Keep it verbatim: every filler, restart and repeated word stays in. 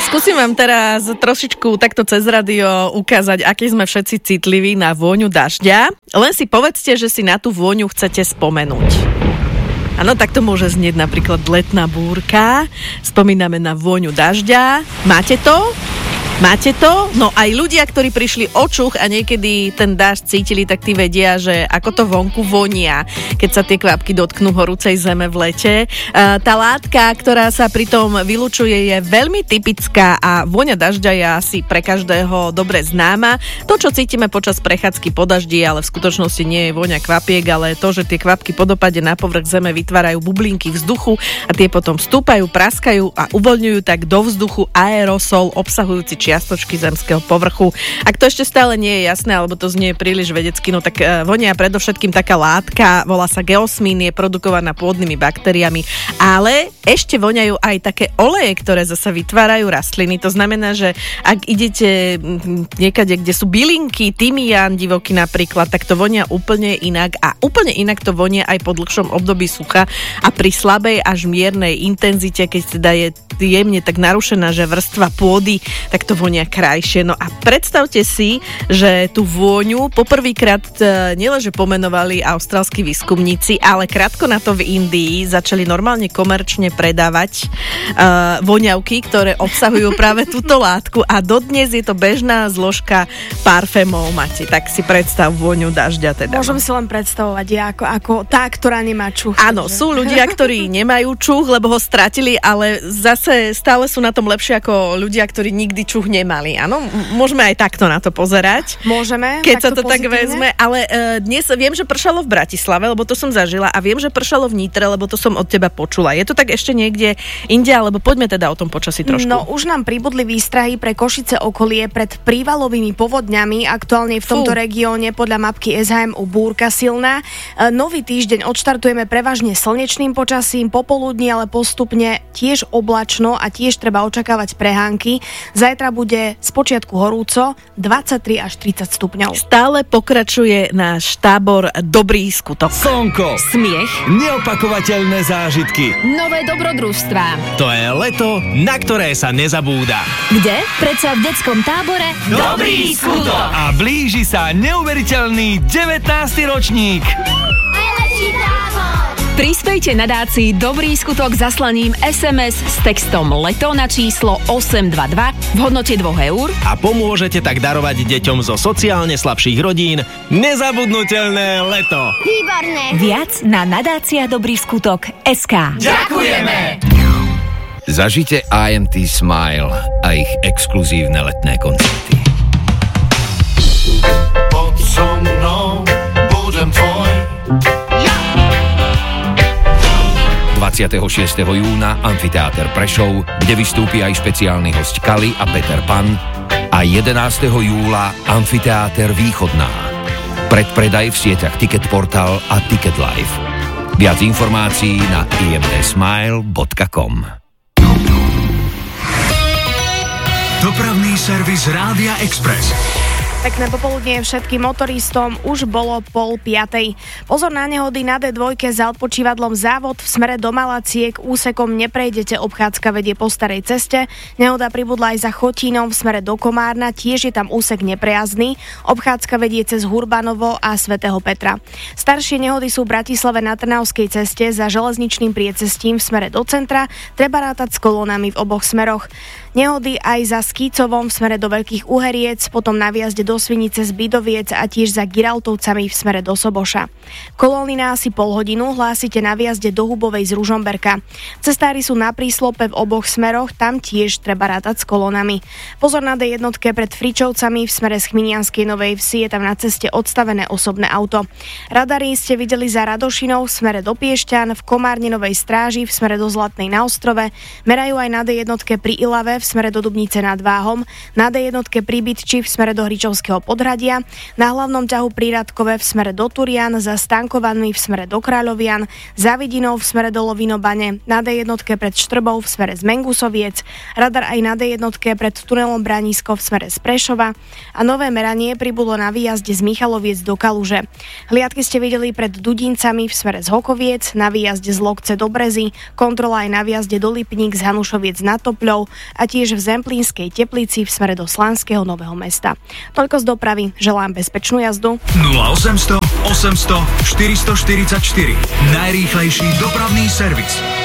Skúsim vám teraz trošičku takto cez radio ukázať, aký sme všetci citliví na vôňu dažďa. Len si povedzte, že si na tú vôňu chcete spomenúť. Áno, tak to môže znieť napríklad letná búrka. Spomíname na vôňu dažďa. Máte to? Máte to? No aj ľudia, ktorí prišli o čuch a niekedy ten dážď cítili, tak tí vedia, že ako to vonku vonia, keď sa tie kvapky dotknú horúcej zeme v lete. Tá látka, ktorá sa pritom vylučuje, je veľmi typická a vôňa dažďa je asi pre každého dobre známa. To, čo cítime počas prechádzky po daždi, ale v skutočnosti nie je vôňa kvapiek, ale to, že tie kvapky po dopade na povrch zeme vytvárajú bublinky vzduchu a tie potom stúpajú, praskajú a uvoľňujú tak do vzduchu aerosol obsahujúci čiastočky zemského povrchu. Ak to ešte stále nie je jasné, alebo to znie príliš vedecky, no tak vonia predovšetkým taká látka, volá sa geosmín, je produkovaná pôdnymi baktériami, ale ešte voňajú aj také oleje, ktoré zasa vytvárajú rastliny. To znamená, že ak idete niekade, kde sú bylinky, tymián divoký napríklad, tak to vonia úplne inak a úplne inak to vonia aj po dlhšom období sucha a pri slabej až miernej intenzite, keď teda je jemne tak narušená, že vrstva pôdy, tak to vonia krajšie. No a predstavte si, že tú vôňu poprvýkrát nielenže pomenovali austrálski výskumníci, ale krátko na to v Indii začali normálne komerčne predávať uh, voňavky, ktoré obsahujú práve túto látku a dodnes je to bežná zložka parfémov, Mati. Tak si predstav vôňu dažďa teda. Môžem si len predstavovať ja ako, ako tá, ktorá nemá čuch. Áno, sú ľudia, ktorí nemajú čuch, lebo ho stratili, ale zase stále sú na tom lepšie ako ľudia, ktorí nikdy čuch nemali. Áno, môžeme aj takto na to pozerať. Môžeme. Keď sa to pozitívne tak vezme, ale uh, dnes viem, že pršalo v Bratislave, lebo to som zažila a viem, že pršalo v Nitre, lebo to som od teba počula. Je to tak ešte niekde inde, alebo poďme teda o tom počasí trošku. No, už nám pribudli výstrahy pre Košice okolie pred prívalovými povodňami. Aktuálne v tomto Fú. regióne podľa mapky es há em u búrka silná. E, nový týždeň odštartujeme prevažne slnečným počasím, popoludní, ale postupne tiež oblačno a tiež treba očakávať prehánky. Zajtra bude spočiatku horúco, dvadsaťtri až tridsať stupňov. Stále pokračuje náš tábor Dobrý skutok. Slnko, smiech, neopakovateľné zážitky, nové dobrodružstvá. To je leto, na ktoré sa nezabúda. Kde? Predsa v detskom tábore Dobrý skutok. A blíži sa neuveriteľný devätnásty ročník. Najlepší tábor. Prispejte nadácii Dobrý skutok zaslaním es em es s textom LETO na číslo osem dva dva v hodnote dvoch eur a pomôžete tak darovať deťom zo sociálne slabších rodín nezabudnutelné leto. Výborné! Viac na nadácia Dobrý skutok bodka es ká. Ďakujeme! Zažite í em té Smile a ich exkluzívne letné koncerty. Pod so mnou budem tvoj. dvadsiateho šiesteho júna Amfiteáter Prešov, kde vystúpi aj špeciálny hosť Kali a Peter Pan, a jedenásteho júla Amfiteáter Východná. Predpredaj v sieťach Ticketportal a Ticket Live. Viac informácií na i em té smile bodka com. Dopravný servis Rádia Express. Pekné popoludnie všetkým motoristom, už bolo pol piatej. Pozor na nehody na dé dva za odpočívadlom Závod v smere do Malaciek, úsekom neprejdete, obchádzka vedie po starej ceste. Nehoda pribudla aj za Chotínom v smere do Komárna, tiež je tam úsek neprejazdný, obchádzka vedie cez Hurbanovo a Svätého Petra. Staršie nehody sú v Bratislave na Trnavskej ceste za železničným priecestím v smere do centra, treba rátať s kolónami v oboch smeroch. Nehody aj za Skícovom v smere do Veľkých Uheriec, potom na výjazde do Svinice z Bidoviec a tiež za Giraltovcami v smere do Soboša. Kolóny na asi pol hodinu hlásite na výjazde do Hubovej z Ružomberka. Cestári sú na príslope v oboch smeroch, tam tiež treba rátať s kolónami. Pozor na dé jedna pred Fričovcami v smere z Chminianskej Novej Vsi, je tam na ceste odstavené osobné auto. Radary ste videli za Radošinou v smere do Piešťan, v Komárne Novej Stráži v smere do Zlatnej na Ostrove, merajú aj na dé jedna pri Ilave v smere do Dubnice nad Váhom, na dé jedna pri Bytči v smere do Hričovskej Bratislavského Podhradia, na hlavnom ťahu pri Radkove v smere do Turian, za Stankovanmi v smere do Kráľovian, za Vidinou v smere do Lovinobane, na dé jednotke pred Štrbou v smere z Mengusoviec, radar aj na dé jednotke pred tunelom Branisko v smere z Prešova a nové meranie pribulo na výjazde z Michaloviec do Kaluže. Hliadky ste videli pred Dudincami v smere z Hokoviec, na výjazde z Lokce do Brezy, kontrola aj na výjazde do Lipník z Hanušoviec nad Topľou a tiež v Zemplínskej Teplici v smere do Slanského Nového Mesta. Toľko z dopravy, želám bezpečnú jazdu. nula osem nula nula, osem nula nula, štyri štyri štyri. Najrýchlejší dopravný servis.